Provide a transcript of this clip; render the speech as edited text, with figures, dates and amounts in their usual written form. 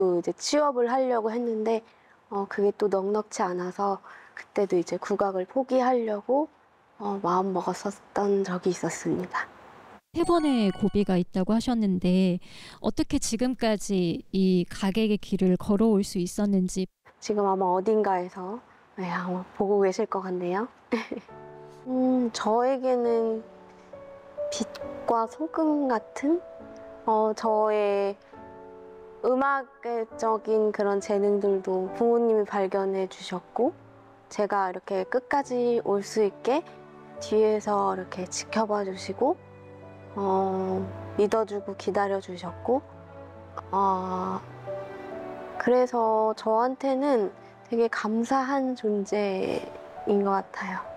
또 이제 취업을 하려고 했는데 그게 또 넉넉지 않아서 그때도 이제 국악을 포기하려고 마음 먹었었던 적이 있었습니다. 세 번의 고비가 있다고 하셨는데 어떻게 지금까지 이 가객의 길을 걸어올 수 있었는지. 지금 아마 어딘가에서 아마 보고 계실 것 같네요. 저에게는 빛과 소금 같은 저의 음악적인 그런 재능들도 부모님이 발견해 주셨고, 제가 이렇게 끝까지 올 수 있게 뒤에서 이렇게 지켜봐 주시고 믿어주고 기다려 주셨고, 그래서 저한테는 되게 감사한 존재인 것 같아요.